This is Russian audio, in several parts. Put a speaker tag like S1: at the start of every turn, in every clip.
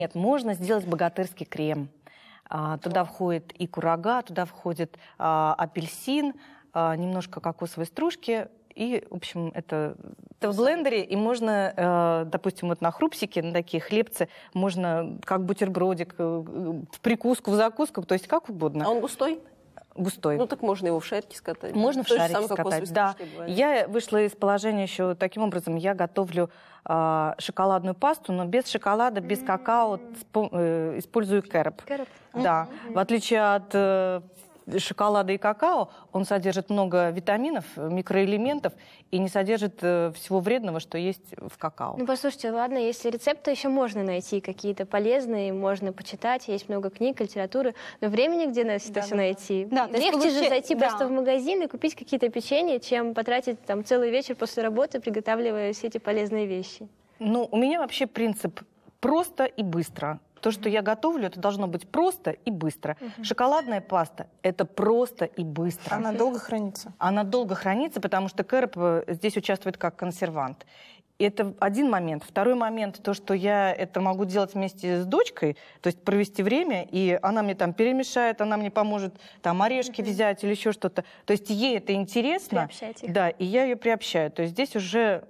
S1: Нет, можно сделать богатырский крем. Туда входит и курага, туда входит апельсин, немножко кокосовой стружки. И, в общем, это в блендере. И можно, допустим, вот на хрупсике, на такие хлебцы, можно как бутербродик, в прикуску, в закуску, то есть как угодно.
S2: А он густой?
S1: Густой.
S2: Ну так можно его в шарики скатать.
S1: Можно в шарики скатать, да. Я вышла из положения еще таким образом. Я готовлю шоколадную пасту, но без шоколада, без какао, использую кэроп. Да. В отличие от шоколада и какао, он содержит много витаминов, микроэлементов и не содержит всего вредного, что есть в какао.
S3: Ну, послушайте, ладно, если рецепты еще можно найти какие-то полезные, можно почитать, есть много книг, литературы, но времени где на это все найти?
S4: Да,
S3: легче же зайти просто в магазин и купить какие-то печенья, чем потратить там целый вечер после работы, приготавливая все эти полезные вещи.
S1: Ну, у меня вообще принцип просто и быстро. То, что я готовлю, это должно быть просто и быстро. Шоколадная паста – это просто и быстро.
S5: Она долго хранится?
S1: Она долго хранится, потому что кэроп здесь участвует как консервант. Это один момент. Второй момент, то, что я это могу делать вместе с дочкой, то есть провести время, и она мне там перемешает, она мне поможет там орешки взять или еще что-то. То есть ей это интересно.
S3: Приобщать их.
S1: Да, и я ее приобщаю. То есть здесь уже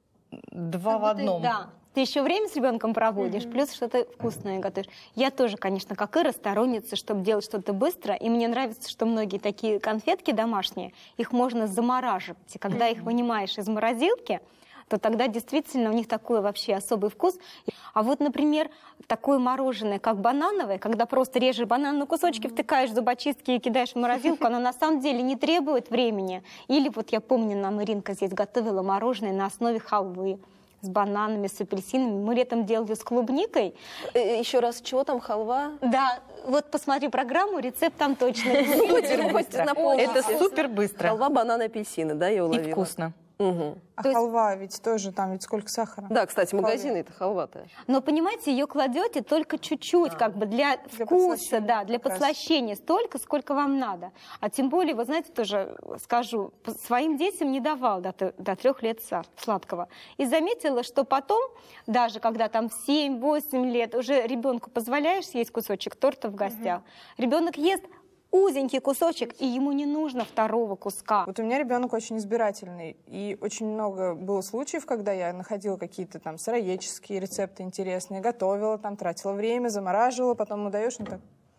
S1: два в одном.
S4: Ты еще время с ребенком проводишь, плюс что-то вкусное готовишь. Я тоже, конечно, как Ира, сторонница, чтобы делать что-то быстро. И мне нравится, что многие такие конфетки домашние, их можно замораживать. И когда их вынимаешь из морозилки, то тогда действительно у них такой вообще особый вкус. А вот, например, такое мороженое, как банановое, когда просто режешь банан на кусочки, втыкаешь в зубочистки и кидаешь в морозилку, оно на самом деле не требует времени. Или вот я помню, нам Иринка здесь готовила мороженое на основе халвы с бананами, с апельсинами. Мы летом делали с клубникой.
S2: Еще раз, чего там, халва?
S4: Да, вот посмотри программу, рецепт там точно.
S1: Супер быстро. Это супер быстро.
S2: Халва, бананы, апельсины, да, я уловила?
S1: И вкусно.
S2: Угу.
S5: А халва ведь тоже, там ведь сколько сахара?
S2: Да, кстати, магазины это халва-то.
S4: Но, понимаете, ее кладете только чуть-чуть, как бы для вкуса, да, для подслащения, столько, сколько вам надо. А тем более, вы знаете, тоже скажу, своим детям не давал до 3 лет сладкого. И заметила, что потом, даже когда там в 7-8 лет уже ребенку позволяешь съесть кусочек торта в гостях, ребенок ест узенький кусочек, и ему не нужно второго куска.
S5: Вот у меня ребенок очень избирательный, и очень много было случаев, когда я находила какие-то там сыроедческие рецепты интересные, готовила, там тратила время, замораживала, потом ему даешь, он так: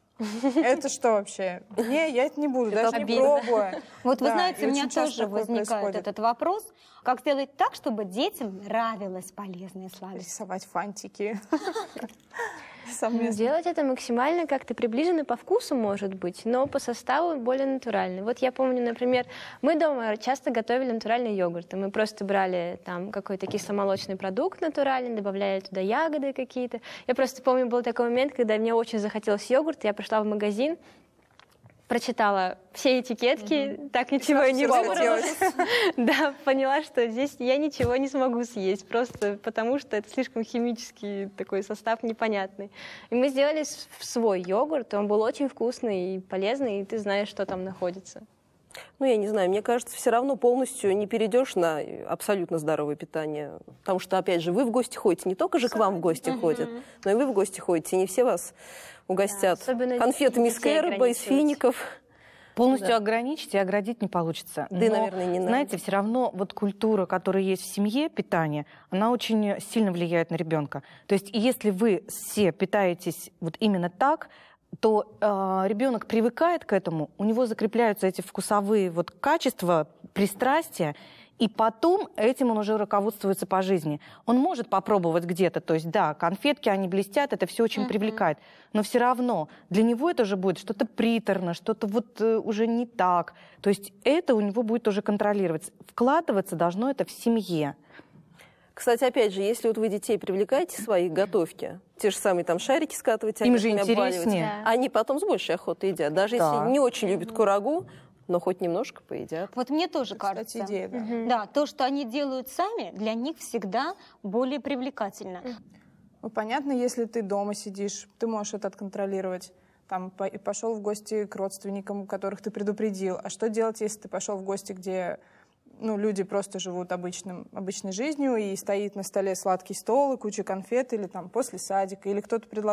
S5: это что вообще? Не, я это не буду, даже не пробуя.
S4: Вот вы знаете, у меня тоже возникает этот вопрос, как сделать так, чтобы детям нравилось полезное сладость.
S5: Рисовать фантики.
S3: Делать это максимально как-то приближенно по вкусу, может быть, но по составу более натурально. Вот я помню, например, мы дома часто готовили натуральные йогурты. Мы просто брали там какой-то кисломолочный продукт натуральный, добавляли туда ягоды какие-то. Я просто помню, был такой момент, когда мне очень захотелось йогурт, я пришла в магазин, прочитала все этикетки, так ничего и не выбрала. Да, поняла, что здесь я ничего не смогу съесть, просто потому что это слишком химический такой состав непонятный. И мы сделали свой йогурт, он был очень вкусный и полезный, и ты знаешь, что там находится.
S2: Ну, я не знаю, мне кажется, все равно полностью не перейдешь на абсолютно здоровое питание. Потому что, опять же, вы в гости ходите, не только же к вам в гости ходят, но и вы в гости ходите, не все вас угостят конфетами из кэроба, из фиников.
S1: Полностью ограничить и оградить не получится.
S2: Да, наверное, не надо.
S1: Знаете, все равно вот культура, которая есть в семье, питание, она очень сильно влияет на ребенка. То есть если вы все питаетесь вот именно так, то ребенок привыкает к этому, у него закрепляются эти вкусовые вот качества, пристрастия, и потом этим он уже руководствуется по жизни. Он может попробовать где-то, то есть да, конфетки, они блестят, это все очень привлекает, но все равно для него это уже будет что-то приторно, что-то вот уже не так. То есть это у него будет уже контролироваться. Вкладываться должно это в семье.
S2: Кстати, опять же, если вот вы детей привлекаете своих к готовке, те же самые там шарики скатывать,
S1: им же интереснее.
S2: Они потом с большей охотой едят. Даже если не очень любят курагу, но хоть немножко поедят.
S4: Вот мне тоже кажется.
S5: Кстати, идея, да.
S4: Да, то, что они делают сами, для них всегда более привлекательно.
S5: Ну, понятно, если ты дома сидишь, ты можешь это отконтролировать. Там пошел в гости к родственникам, которых ты предупредил. А что делать, если ты пошел в гости, где ну, люди просто живут обычной жизнью, и стоит на столе сладкий стол, и куча конфет, или там после садика, или кто-то предлагает